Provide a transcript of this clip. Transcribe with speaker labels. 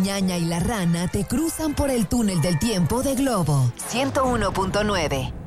Speaker 1: Ñaña y la rana te cruzan por el túnel del tiempo de Globo 101.9.